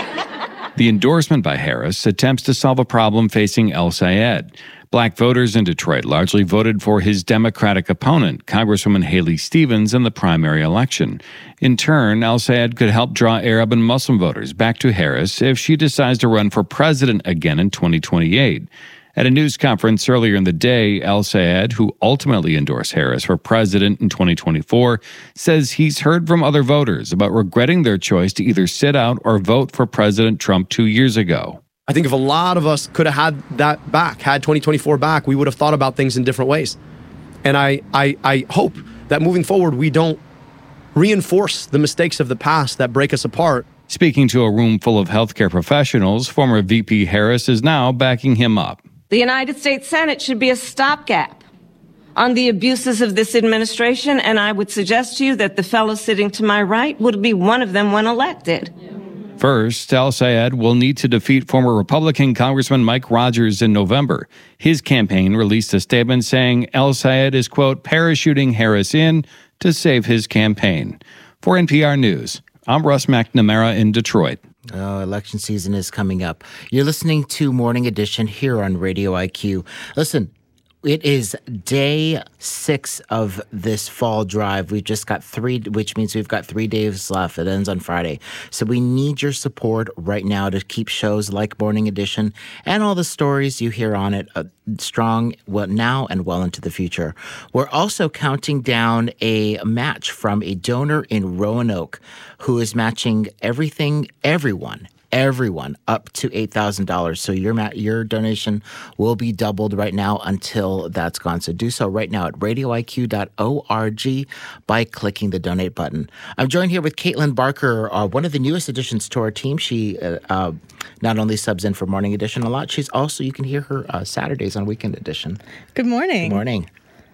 S3: The endorsement by Harris attempts to solve a problem facing Al-Sayed. Black voters in Detroit largely voted for his Democratic opponent, Congresswoman Haley Stevens, in the primary election. In turn, Al-Sayed could help draw Arab and Muslim voters back to Harris if she decides to run for president again in twenty twenty-eight. At a news conference earlier in the day, Al-Sayed, who ultimately endorsed Harris for president in twenty twenty-four, says he's heard from other voters about regretting their choice to either sit out or vote for President Trump two years ago.
S5: I think if a lot of us could have had that back, had twenty twenty-four back, we would have thought about things in different ways. And I, I, I hope that moving forward, we don't reinforce the mistakes of the past that break us apart.
S3: Speaking to a room full of healthcare professionals, former V P Harris is now backing him up.
S4: The United States Senate should be a stopgap on the abuses of this administration, and I would suggest to you that the fellow sitting to my right would be one of them when elected.
S3: First, Al-Sayed will need to defeat former Republican Congressman Mike Rogers in November. His campaign released a statement saying Al-Sayed is, quote, parachuting Harris in to save his campaign. For N P R News, I'm Russ McNamara in Detroit.
S8: Oh, election season is coming up. You're listening to Morning Edition here on Radio I Q. Listen, it is day six of this fall drive. We've just got three, which means we've got three days left. It ends on Friday. So we need your support right now to keep shows like Morning Edition and all the stories you hear on it uh, strong well, now and well into the future. We're also counting down a match from a donor in Roanoke who is matching everything, everyone, everyone up to eight thousand dollars. So your ma- your donation will be doubled right now until that's gone. So do so right now at radio I Q dot org by clicking the donate button. I'm joined here with Caitlin Barker, uh, one of the newest additions to our team. She uh, uh, not only subs in for Morning Edition a lot, she's also, you can hear her uh, Saturdays on Weekend Edition.
S6: Good morning.
S8: Good morning.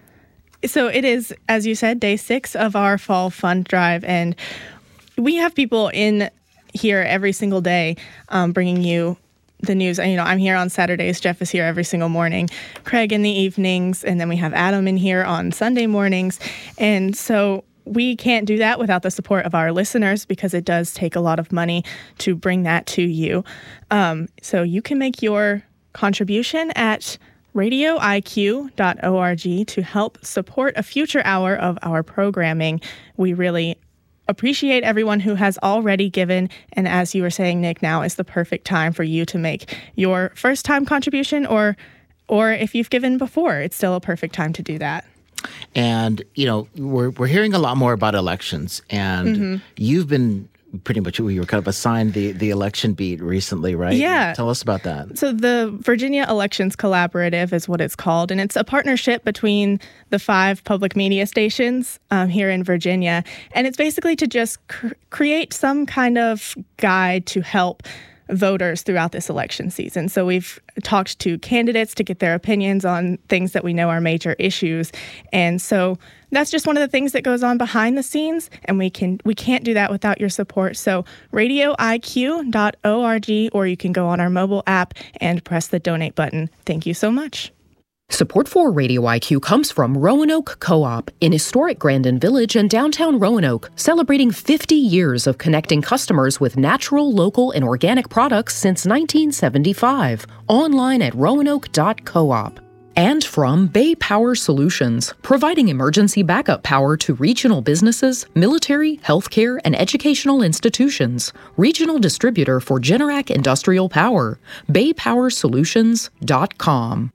S6: So it is, as you said, day six of our fall fund drive, and we have people in here every single day um, bringing you the news. And, you know, I'm here on Saturdays. Jeff is here every single morning. Craig in the evenings. And then we have Adam in here on Sunday mornings. And so we can't do that without the support of our listeners because it does take a lot of money to bring that to you. Um, so you can make your contribution at radio I Q dot org to help support a future hour of our programming. We really appreciate everyone who has already given. And as you were saying, Nick, now is the perfect time for you to make your first time contribution, or or if you've given before, it's still a perfect time to do that.
S8: And, you know, we're we're hearing a lot more about elections, and mm-hmm. you've been pretty much, you were kind of assigned the, the election beat recently, right?
S6: Yeah.
S8: Tell us about that.
S6: So the Virginia Elections Collaborative is what it's called, and it's a partnership between the five public media stations um, here in Virginia. And it's basically to just cr- create some kind of guide to help voters throughout this election season. So we've talked to candidates to get their opinions on things that we know are major issues. And so that's just one of the things that goes on behind the scenes, and we can we can't do that without your support. So radio I Q dot org, or you can go on our mobile app and press the donate button. Thank you so much.
S7: Support for Radio I Q comes from Roanoke Co-op in historic Grandin Village and downtown Roanoke, celebrating fifty years of connecting customers with natural, local, and organic products since nineteen seventy-five. Online at roanoke dot coop. And from Bay Power Solutions, providing emergency backup power to regional businesses, military, healthcare, and educational institutions. Regional distributor for Generac Industrial Power. bay power solutions dot com.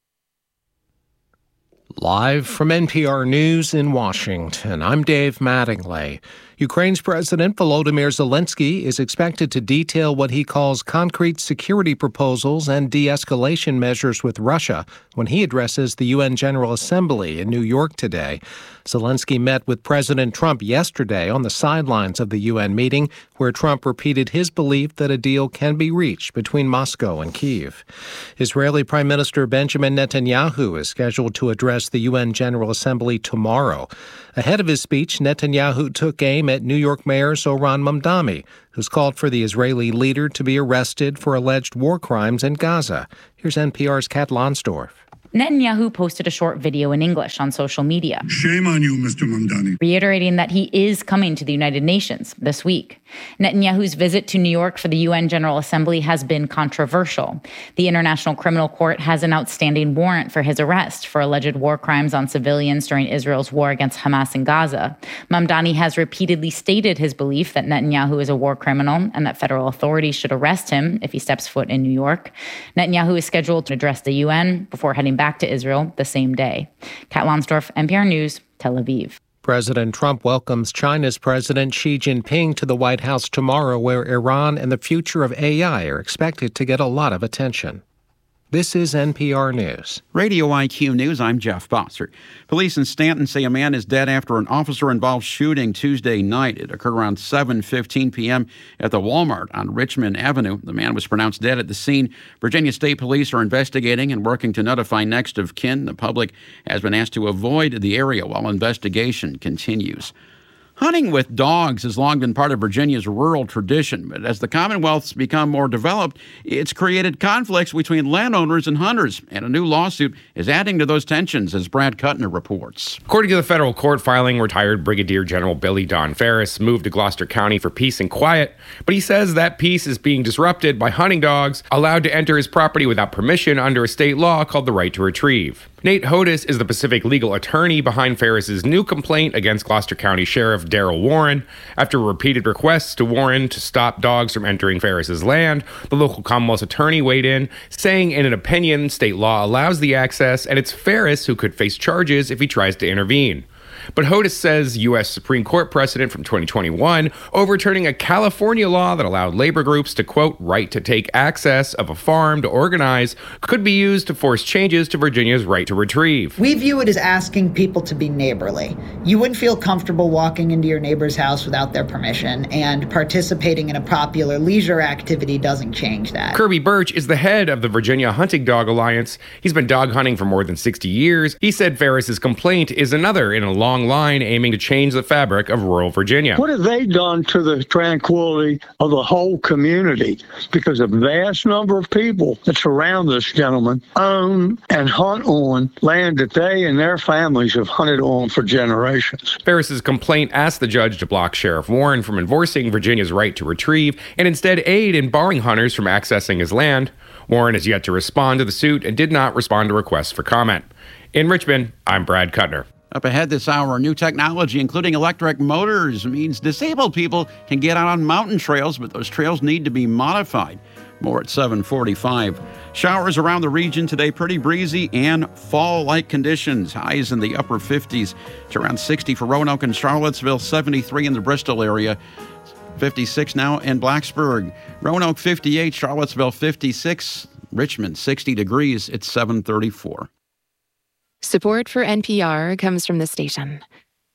S9: Live from N P R News in Washington, I'm Dave Mattingly. Ukraine's President Volodymyr Zelensky is expected to detail what he calls concrete security proposals and de-escalation measures with Russia when he addresses the U N General Assembly in New York today. Zelensky met with President Trump yesterday on the sidelines of the U N meeting, where Trump repeated his belief that a deal can be reached between Moscow and Kyiv. Israeli Prime Minister Benjamin Netanyahu is scheduled to address the U N General Assembly tomorrow. Ahead of his speech, Netanyahu took aim at New York Mayor Zohran Mamdani, who's called for the Israeli leader to be arrested for alleged war crimes in Gaza. Here's N P R's Kat Lonsdorf.
S10: Netanyahu posted a short video in English on social media.
S11: Shame on you, Mister Mamdani.
S10: Reiterating that he is coming to the United Nations this week. Netanyahu's visit to New York for the U N General Assembly has been controversial. The International Criminal Court has an outstanding warrant for his arrest for alleged war crimes on civilians during Israel's war against Hamas in Gaza. Mamdani has repeatedly stated his belief that Netanyahu is a war criminal and that federal authorities should arrest him if he steps foot in New York. Netanyahu is scheduled to address the U N before heading back to Israel the same day. Kat Lonsdorf, N P R News, Tel Aviv.
S9: President Trump welcomes China's President Xi Jinping to the White House tomorrow, where Iran and the future of A I are expected to get a lot of attention. This is N P R News.
S2: Radio I Q News, I'm Jeff Bossert. Police in Stanton say a man is dead after an officer-involved shooting Tuesday night. It occurred around seven fifteen p.m. at the Walmart on Richmond Avenue. The man was pronounced dead at the scene. Virginia State Police are investigating and working to notify next of kin. The public has been asked to avoid the area while investigation continues. Hunting with dogs has long been part of Virginia's rural tradition, but as the Commonwealth's become more developed, it's created conflicts between landowners and hunters, and a new lawsuit is adding to those tensions, as Brad Kuttner reports.
S12: According to the federal court filing, retired Brigadier General Billy Don Ferris moved to Gloucester County for peace and quiet, but he says that peace is being disrupted by hunting dogs allowed to enter his property without permission under a state law called the right to retrieve. Nate Hodis is the Pacific legal attorney behind Ferris's new complaint against Gloucester County Sheriff Daryl Warren. After repeated requests to Warren to stop dogs from entering Ferris's land, the local Commonwealth's attorney weighed in, saying in an opinion state law allows the access and it's Ferris who could face charges if he tries to intervene. But Hodis says U S Supreme Court precedent from twenty twenty-one overturning a California law that allowed labor groups to, quote, right to take access of a farm to organize could be used to force changes to Virginia's right to retrieve.
S14: We view it as asking people to be neighborly. You wouldn't feel comfortable walking into your neighbor's house without their permission, and participating in a popular leisure activity doesn't change that.
S12: Kirby Birch is the head of the Virginia Hunting Dog Alliance. He's been dog hunting for more than sixty years. He said Ferris's complaint is another in a long line aiming to change the fabric of rural Virginia.
S11: What have they done to the tranquility of the whole community? Because a vast number of people that surround this gentleman own and hunt on land that they and their families have hunted on for generations.
S12: Ferris's complaint asked the judge to block Sheriff Warren from enforcing Virginia's right to retrieve and instead aid in barring hunters from accessing his land. Warren has yet to respond to the suit and did not respond to requests for comment. In Richmond, I'm Brad Kuttner.
S2: Up ahead this hour, new technology, including electric motors, means disabled people can get out on mountain trails, but those trails need to be modified. More at seven forty-five. Showers around the region today, pretty breezy and fall-like conditions. Highs in the upper fifties to around sixty for Roanoke and Charlottesville, seventy-three in the Bristol area, fifty-six now in Blacksburg. Roanoke fifty-eight, Charlottesville fifty-six, Richmond sixty degrees. It's seven thirty-four.
S16: Support for N P R comes from the station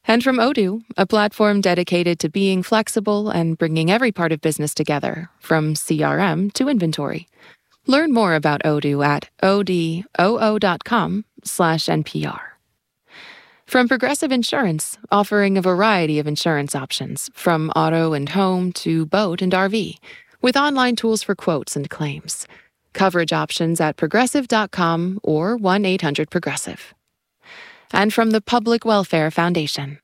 S13: And from Odoo, a platform dedicated to being flexible and bringing every part of business together, from C R M to inventory. Learn more about Odoo at odoo.com slash NPR. From Progressive Insurance, offering a variety of insurance options, from auto and home to boat and R V, with online tools for quotes and claims. Coverage options at progressive dot com or one eight hundred progressive. And from the Public Welfare Foundation.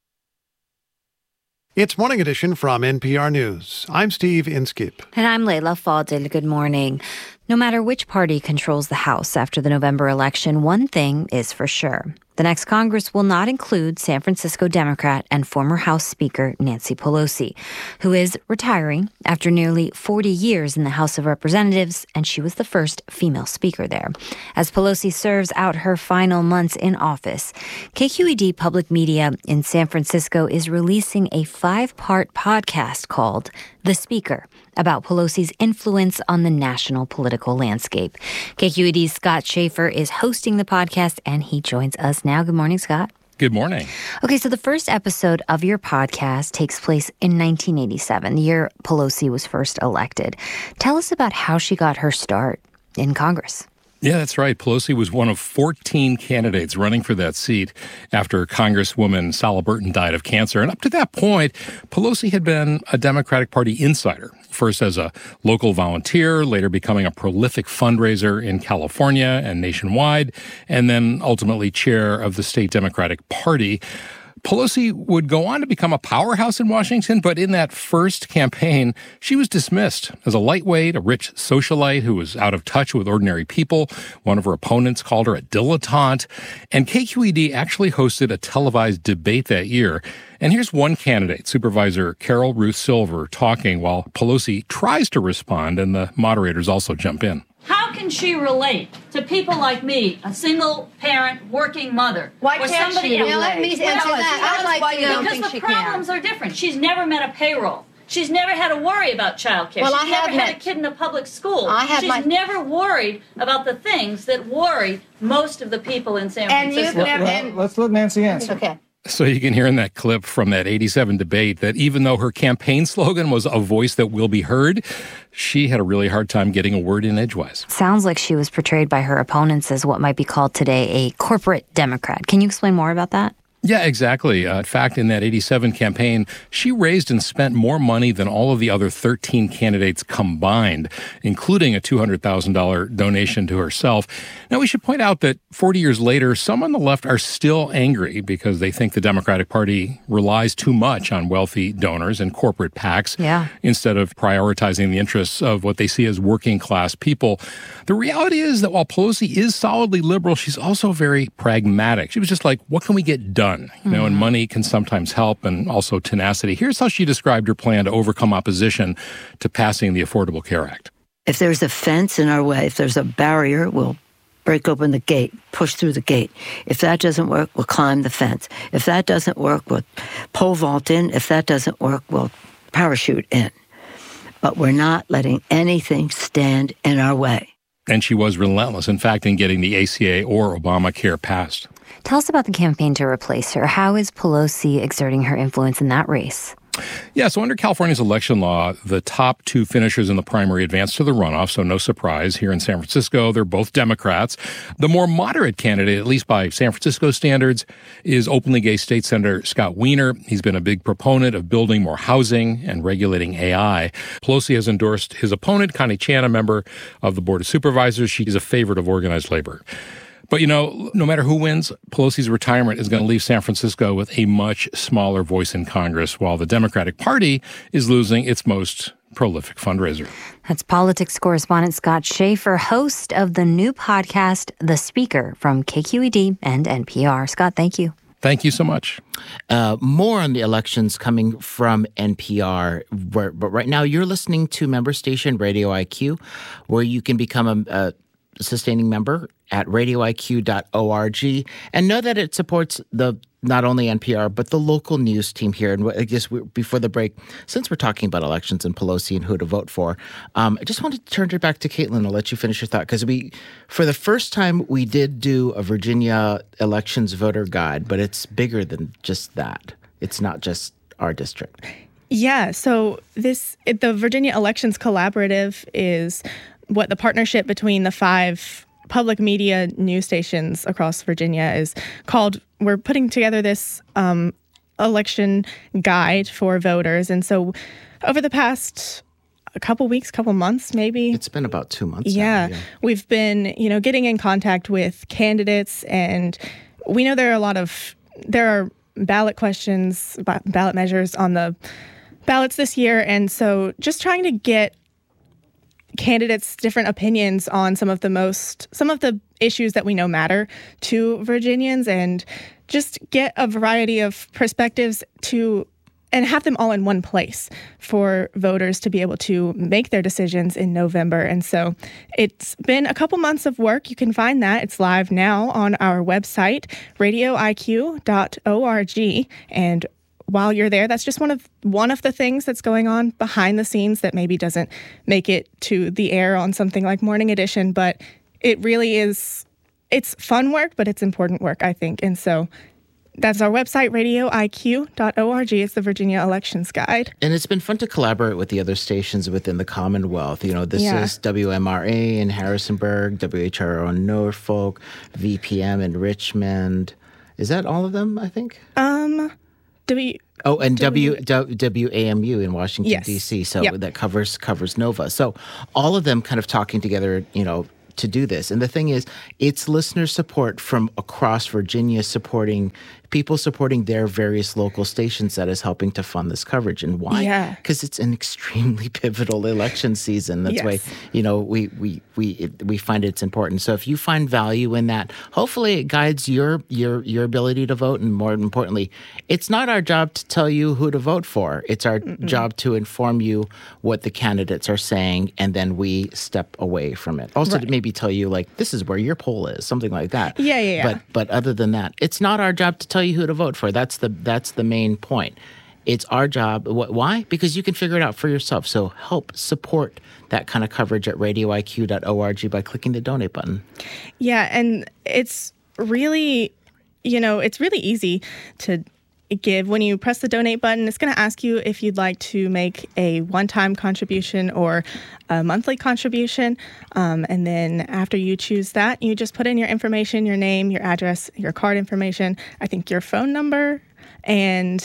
S19: It's Morning Edition from N P R News. I'm Steve Inskip.
S20: And I'm Layla Fadil. Good morning. No matter which party controls the House after the November election, one thing is for sure. The next Congress will not include San Francisco Democrat and former House Speaker Nancy Pelosi, who is retiring after nearly forty years in the House of Representatives, and she was the first female speaker there. As Pelosi serves out her final months in office, K Q E D Public Media in San Francisco is releasing a five-part podcast called The Speaker, about Pelosi's influence on the national political landscape. K Q E D's Scott Schaefer is hosting the podcast, and he joins us now. Good morning, Scott.
S15: Good morning.
S20: Okay, so the first episode of your podcast takes place in nineteen eighty-seven, the year Pelosi was first elected. Tell us about how she got her start in Congress.
S15: Yeah, that's right. Pelosi was one of fourteen candidates running for that seat after Congresswoman Sala Burton died of cancer. And up to that point, Pelosi had been a Democratic Party insider, first as a local volunteer, later becoming a prolific fundraiser in California and nationwide, and then ultimately chair of the state Democratic Party. Pelosi would go on to become a powerhouse in Washington, but in that first campaign, she was dismissed as a lightweight, a rich socialite who was out of touch with ordinary people. One of her opponents called her a dilettante. And K Q E D actually hosted a televised debate that year. And here's one candidate, Supervisor Carol Ruth Silver, talking while Pelosi tries to respond, and the moderators also jump in.
S16: How can she relate to people like me, a single-parent working mother?
S17: Why
S16: or
S17: can't
S16: somebody
S17: she
S16: else?
S17: relate? Let me answer
S16: Well,
S17: that. I'd like to know.
S16: Because the
S17: she
S16: problems
S17: can.
S16: are different. She's never met a payroll. She's never had to worry about childcare.
S17: Well,
S16: She's
S17: I
S16: never
S17: have
S16: had
S17: met-
S16: a kid in a public school.
S17: I have
S16: She's
S17: my-
S16: never worried about the things that worry most of the people in San
S17: And you've
S16: Francisco.
S17: never-
S15: Well, let's let Nancy answer.
S17: Okay.
S15: So you can hear in that clip from that eighty-seven debate that even though her campaign slogan was a voice that will be heard, she had a really hard time getting a word in edgewise.
S20: Sounds like she was portrayed by her opponents as what might be called today a corporate Democrat. Can you explain more about that?
S15: Yeah, exactly. Uh, in fact, in that eighty-seven campaign, she raised and spent more money than all of the other thirteen candidates combined, including a two hundred thousand dollars donation to herself. Now, we should point out that forty years later, some on the left are still angry because they think the Democratic Party relies too much on wealthy donors and corporate PACs
S20: yeah.
S15: instead of prioritizing the interests of what they see as working class people. The reality is that while Pelosi is solidly liberal, she's also very pragmatic. She was just like, what can we get done? You know, and money can sometimes help, and also tenacity. Here's how she described her plan to overcome opposition to passing the Affordable Care Act.
S18: If there's a fence in our way, if there's a barrier, we'll break open the gate, push through the gate. If that doesn't work, we'll climb the fence. If that doesn't work, we'll pole vault in. If that doesn't work, we'll parachute in. But we're not letting anything stand in our way.
S15: And she was relentless, in fact, in getting the A C A or Obamacare passed.
S20: Tell us about the campaign to replace her. How is Pelosi exerting her influence in that race?
S15: Yeah, so under California's election law, the top two finishers in the primary advance to the runoff, so no surprise. Here in San Francisco, they're both Democrats. The more moderate candidate, at least by San Francisco standards, is openly gay State Senator Scott Wiener. He's been a big proponent of building more housing and regulating A I. Pelosi has endorsed his opponent, Connie Chan, a member of the Board of Supervisors. She is a favorite of organized labor. But, you know, no matter who wins, Pelosi's retirement is going to leave San Francisco with a much smaller voice in Congress, while the Democratic Party is losing its most prolific fundraiser.
S20: That's politics correspondent Scott Schaefer, host of the new podcast, The Speaker, from K Q E D and N P R. Scott, thank you.
S15: Thank you so much.
S8: Uh, more on the elections coming from N P R. But right now, you're listening to member station Radio I Q, where you can become a, a sustaining member at radio I Q dot org, and know that it supports the not only N P R, but the local news team here. And I guess we, before the break, since we're talking about elections and Pelosi and who to vote for, um, I just wanted to turn it back to Caitlin. I'll let you finish your thought. Because we, for the first time, we did do a Virginia elections voter guide, but it's bigger than just that. It's not just our district.
S6: Yeah, so this it, the Virginia Elections Collaborative is what the partnership between the five public media news stations across Virginia is called. We're putting together this um, election guide for voters. And so over the past a couple weeks, couple months, maybe.
S8: It's been about two months.
S6: Yeah,
S8: now, yeah.
S6: We've been, you know, getting in contact with candidates, and we know there are a lot of, there are ballot questions, ballot measures on the ballots this year. And so just trying to get candidates' different opinions on some of the most, some of the issues that we know matter to Virginians, and just get a variety of perspectives to, and have them all in one place for voters to be able to make their decisions in November. And so it's been a couple months of work. You can find that. It's live now on our website, radio I Q dot org. And while you're there, that's just one of one of the things that's going on behind the scenes that maybe doesn't make it to the air on something like Morning Edition, but it really is, it's fun work, but it's important work, I think. And so that's our website, radio I Q dot org. It's the Virginia Elections Guide.
S8: And it's been fun to collaborate with the other stations within the Commonwealth. You know, this
S6: Yeah.
S8: is W M R A in Harrisonburg, W H R O in Norfolk, V P M in Richmond. Is that all of them, I think?
S6: Um... W-
S8: oh, and
S6: W-
S8: w, w, WAMU in Washington,
S6: Yes.
S8: D C. So
S6: Yep.
S8: that covers covers Nova. So all of them kind of talking together, you know, to do this. And the thing is, it's listener support from across Virginia supporting people supporting their various local stations that is helping to fund this coverage. And why?
S6: Yeah.
S8: Because it's an extremely pivotal election season. That's
S6: Yes.
S8: why, you know, we we we it, we find it's important. So if you find value in that, hopefully it guides your your your ability to vote. And more importantly, it's not our job to tell you who to vote for. It's our
S6: Mm-mm.
S8: job to inform you what the candidates are saying, and then we step away from it. Also,
S6: Right.
S8: to maybe tell you, like, this is where your poll is, something like that.
S6: Yeah, yeah, yeah.
S8: But but other than that, it's not our job to tell you who to vote for. That's the that's the main point. It's our job. Wh- Why? Because you can figure it out for yourself. So help support that kind of coverage at radio I Q dot org by clicking the donate button.
S6: Yeah, and it's really, you know, it's really easy to give. When you press the donate button, it's going to ask you if you'd like to make a one-time contribution or a monthly contribution. Um, and then after you choose that, you just put in your information, your name, your address, your card information, I think your phone number. And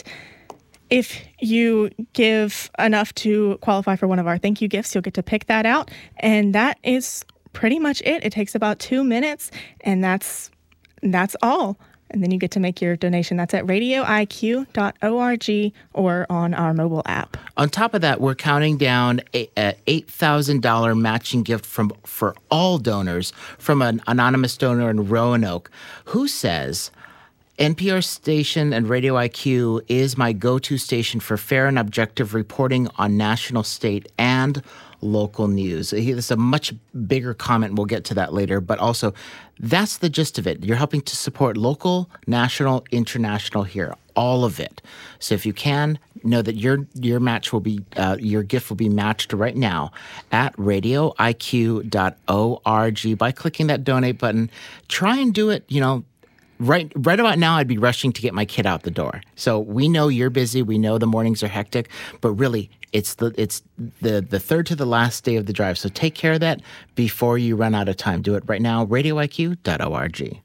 S6: if you give enough to qualify for one of our thank you gifts, you'll get to pick that out. And that is pretty much it. It takes about two minutes, and that's that's all. And then you get to make your donation. That's at radio I Q dot org or on our mobile app.
S8: On top of that, we're counting down a, a eight thousand dollars matching gift from for all donors from an anonymous donor in Roanoke who says, N P R station and Radio I Q is my go-to station for fair and objective reporting on national, state, and local news. This is a much bigger comment. We'll get to that later. But also, that's the gist of it. You're helping to support local, national, international here, all of it. So if you can, know that your your match will be, uh, your gift will be matched right now at radio I Q dot org by clicking that donate button. Try and do it, you know, Right right about now, I'd be rushing to get my kid out the door. So we know you're busy. We know the mornings are hectic. But really, it's the it's the, the third to the last day of the drive. So take care of that before you run out of time. Do it right now, radio I Q dot org.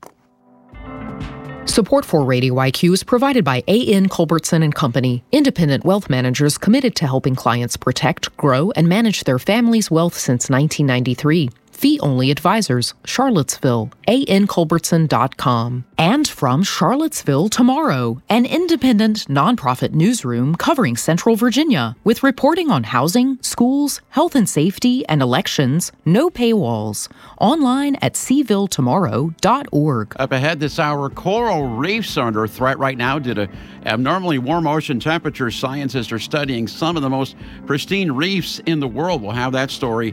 S7: Support for Radio I Q is provided by A N Culbertson and Company, independent wealth managers committed to helping clients protect, grow, and manage their family's wealth since nineteen ninety-three. Fee-only advisors, Charlottesville, A N Culbertson dot com. And from Charlottesville Tomorrow, an independent nonprofit newsroom covering Central Virginia with reporting on housing, schools, health and safety, and elections. No paywalls. Online at c ville tomorrow dot org.
S2: Up ahead this hour, coral reefs are under threat right now due to abnormally warm ocean temperatures. Scientists are studying some of the most pristine reefs in the world. We'll have that story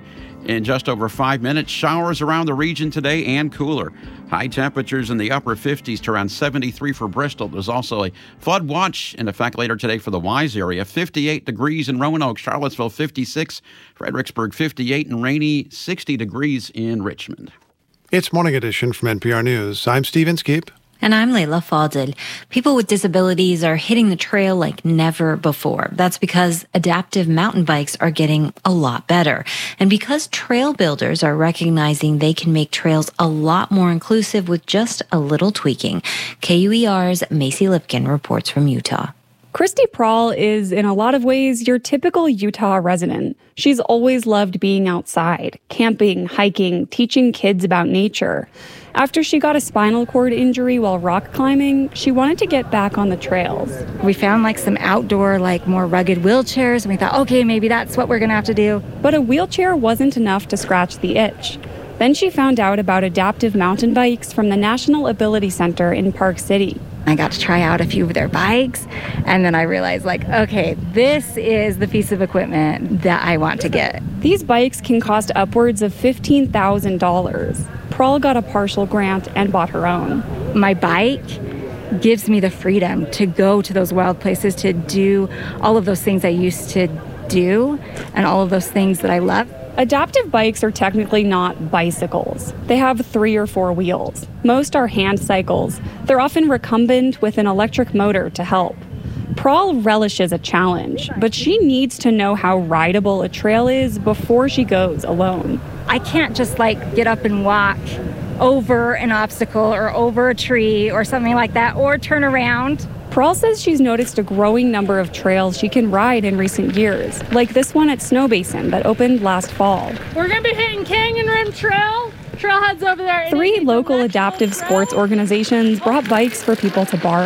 S2: in just over five minutes. Showers around the region today and cooler. High temperatures in the upper fifties to around seventy-three for Bristol. There's also a flood watch in effect later today for the Wise area. fifty-eight degrees in Roanoke, Charlottesville fifty-six, Fredericksburg fifty-eight, and rainy sixty degrees in Richmond.
S19: It's Morning Edition from N P R News. I'm Steve Inskeep.
S20: And I'm Layla Fadil. People with disabilities are hitting the trail like never before. That's because adaptive mountain bikes are getting a lot better. And because trail builders are recognizing they can make trails a lot more inclusive with just a little tweaking. K U E R's Macy Lipkin reports from Utah.
S1: Christy Prahl is, in a lot of ways, your typical Utah resident. She's always loved being outside, camping, hiking, teaching kids about nature. After she got a spinal cord injury while rock climbing, she wanted to get back on the trails.
S17: We found like some outdoor, like more rugged wheelchairs, and we thought, okay, maybe that's what we're gonna have to do.
S1: But a wheelchair wasn't enough to scratch the itch. Then she found out about adaptive mountain bikes from the National Ability Center in Park City.
S17: I got to try out a few of their bikes, and then I realized, like, okay, this is the piece of equipment that I want to get.
S1: These bikes can cost upwards of fifteen thousand dollars. Prahl got a partial grant and bought her own.
S17: My bike gives me the freedom to go to those wild places, to do all of those things I used to do, and all of those things that I love.
S1: Adaptive bikes are technically not bicycles. They have three or four wheels. Most are hand cycles. They're often recumbent with an electric motor to help. Prahl relishes a challenge, but she needs to know how rideable a trail is before she goes alone.
S17: I can't just like get up and walk over an obstacle or over a tree or something like that, or turn around.
S1: Prahl says she's noticed a growing number of trails she can ride in recent years, like this one at Snow Basin that opened last fall.
S16: We're going to be hitting Canyon Rim Trail. Trailhead's over there.
S1: Three local adaptive sports organizations brought bikes for people to borrow.